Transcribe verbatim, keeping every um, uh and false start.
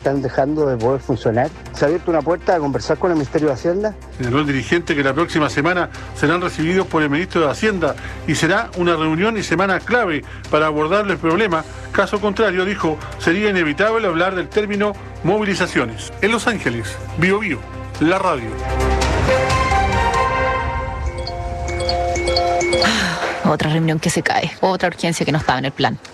están dejando de poder funcionar. Se ha abierto una puerta a conversar con el Ministerio de Hacienda. Señaló el dirigente que la próxima semana serán recibidos por el ministro de Hacienda y será una reunión y semana clave para abordar el problema. Caso contrario, dijo, sería inevitable hablar del término movilizaciones. En Los Ángeles, Bio Bio, la radio. Otra reunión que se cae, otra urgencia que no estaba en el plan.